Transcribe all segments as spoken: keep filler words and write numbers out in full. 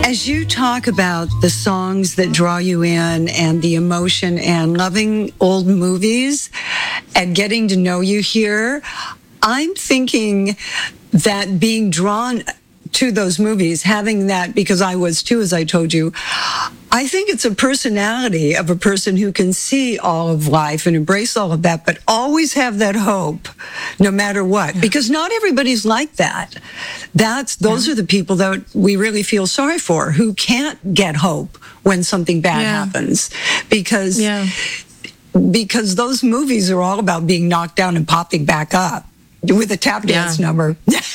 As you talk about the songs that draw you in and the emotion and loving old movies and getting to know you here, I'm thinking that being drawn to those movies, having that, because I was too, as I told you, I think it's a personality of a person who can see all of life and embrace all of that, but always have that hope no matter what, yeah. because not everybody's like that. That's, those yeah. are the people that we really feel sorry for, who can't get hope when something bad yeah. happens, because, yeah. because those movies are all about being knocked down and popping back up with a tap dance yeah. number.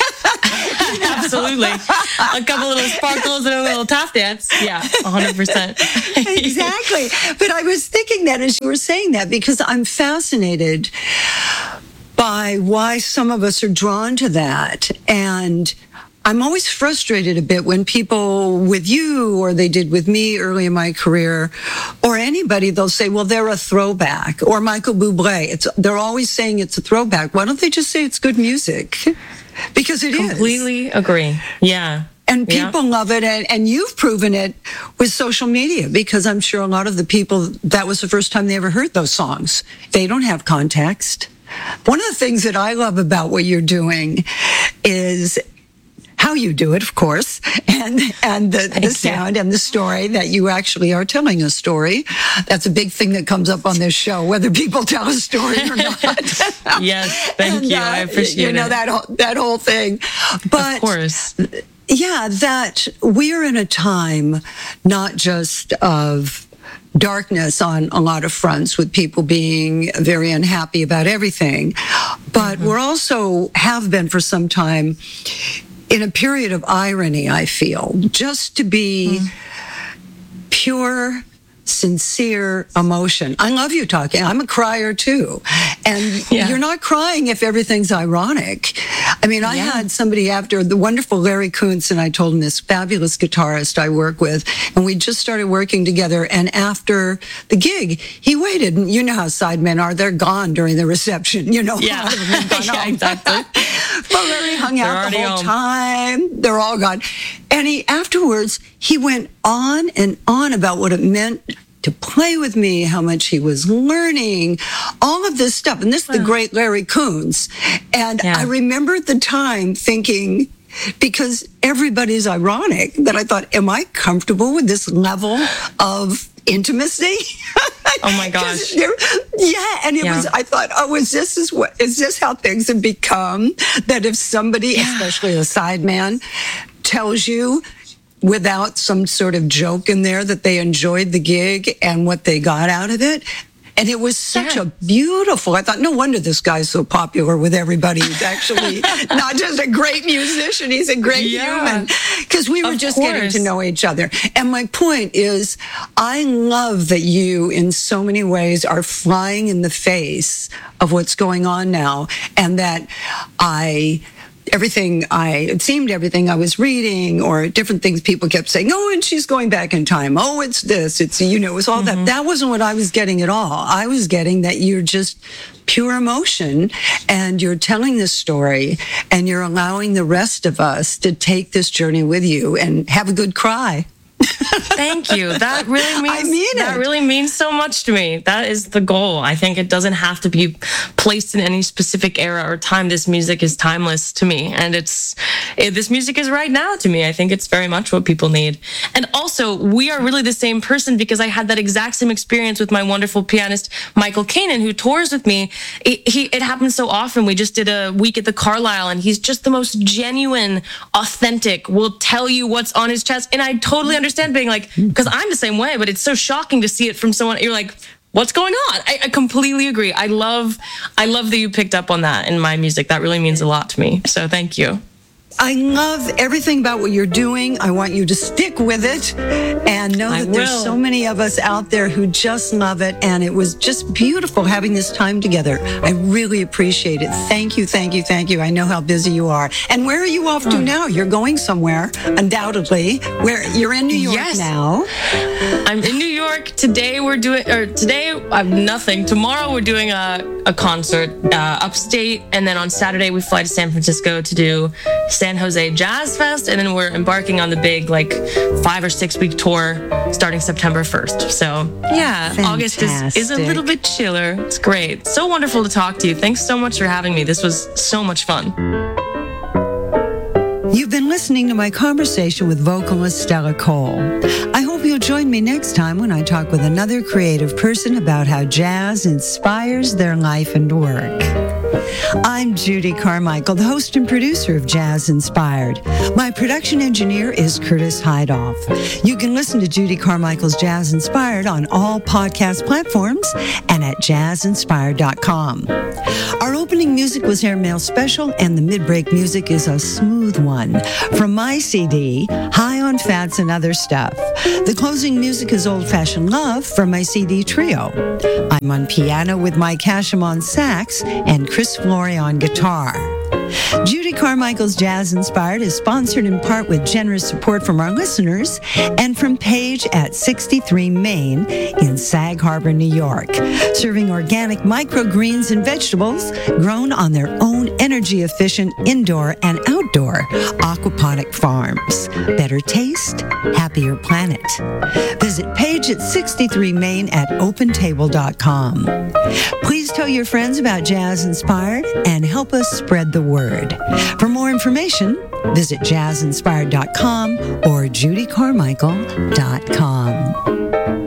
Absolutely. A couple little sparkles and a little tap dance. Yeah, one hundred percent. Exactly. But I was thinking that as you were saying that, because I'm fascinated by why some of us are drawn to that. And I'm always frustrated a bit when people with you, or they did with me early in my career, or anybody, they'll say, well, they're a throwback, or Michael Bublé. It's, they're always saying it's a throwback. Why don't they just say it's good music? Because it Completely is. Completely agree. Yeah. And people yeah. love it. And, and you've proven it with social media, because I'm sure a lot of the people, that was the first time they ever heard those songs. They don't have context. One of the things that I love about what you're doing is how you do it, of course, and and the, the sound and the story that you actually are telling a story. That's a big thing that comes up on this show, whether people tell a story or not. Yes, thank and, you. Uh, I appreciate it. You know, it. that whole, that whole thing. But of course. Yeah, that we're in a time not just of darkness on a lot of fronts, with people being very unhappy about everything, but mm-hmm. we're also have been for some time in a period of irony, I feel, just to be mm. pure, sincere emotion. I love you talking. I'm a crier too. And yeah. you're not crying if everything's ironic. I mean, I yeah. had somebody after, the wonderful Larry Kuntz, and I told him, this fabulous guitarist I work with, and we just started working together. And after the gig, he waited. And you know how sidemen are. They're gone during the reception. You know, yeah, a lot of them have gone yeah home. Exactly. But Larry hung They're out the whole home. time. They're all gone. And he, afterwards, he went on and on about what it meant to play with me, how much he was learning, all of this stuff. And this is wow. the great Larry Kuntz. And yeah. I remember at the time thinking, because everybody's ironic, that I thought, am I comfortable with this level of intimacy? Oh my gosh. Yeah, and it yeah. was, I thought, oh, is this is what is this how things have become? That if somebody, yeah. especially a sideman, tells you without some sort of joke in there that they enjoyed the gig and what they got out of it. And it was such yeah. a beautiful, I thought, no wonder this guy's so popular with everybody. He's actually not just a great musician, he's a great yeah. human. Because we were of just course. getting to know each other. And my point is, I love that you, in so many ways, are flying in the face of what's going on now. And that I... Everything I, it seemed everything I was reading, or different things people kept saying, oh, and she's going back in time. Oh, it's this, it's, you know, it was all mm-hmm. that. That wasn't what I was getting at all. I was getting that you're just pure emotion, and you're telling this story, and you're allowing the rest of us to take this journey with you and have a good cry. Thank you. That really means I mean that it. really means so much to me. That is the goal. I think it doesn't have to be placed in any specific era or time. This music is timeless to me, and it's it, this music is right now to me. I think it's very much what people need. And also, we are really the same person, because I had that exact same experience with my wonderful pianist Michael Kanan, who tours with me. It, he it happens so often. We just did a week at the Carlisle, and he's just the most genuine, authentic. Will tell you what's on his chest, and I totally understand being like, because I'm the same way, but it's so shocking to see it from someone. You're like, what's going on? I, I completely agree. I love, I love that you picked up on that in my music. That really means a lot to me. So thank you. I love everything about what you're doing. I want you to stick with it and know that there's so many of us out there who just love it. And it was just beautiful having this time together. I really appreciate it. Thank you, thank you, thank you. I know how busy you are. And where are you off to now? You're going somewhere, undoubtedly. Where you're in New York yes. now. I'm in New York. Today we're doing, or today I'm nothing. Tomorrow we're doing a, a concert uh, upstate. And then on Saturday we fly to San Francisco to do San Jose Jazz Fest, and then we're embarking on the big like five or six week tour starting September first. So yeah, Fantastic. August is, is a little bit chiller. It's great. So wonderful to talk to you. Thanks so much for having me. This was so much fun. You've been listening to my conversation with vocalist Stella Cole. I hope you'll join me next time when I talk with another creative person about how jazz inspires their life and work. I'm Judy Carmichael, the host and producer of Jazz Inspired. My production engineer is Curtis Heidoff. You can listen to Judy Carmichael's Jazz Inspired on all podcast platforms and at jazz inspired dot com. Our opening music was Airmail Special, and the mid-break music is a smooth one from my C D, High on Fats and Other Stuff. The closing music is Old Fashioned Love from my C D Trio. I'm on piano with Mike Hashem on sax and Chris Flory on guitar. Judy Carmichael's Jazz Inspired is sponsored in part with generous support from our listeners and from Page at sixty-three Main in Sag Harbor, New York, serving organic microgreens and vegetables grown on their own energy-efficient indoor and outdoor aquaponic farms. Better taste, happier planet. Visit Page at sixty-three Main at open table dot com. Please tell your friends about Jazz Inspired and help us spread the word. For more information, visit jazz inspired dot com or judy carmichael dot com.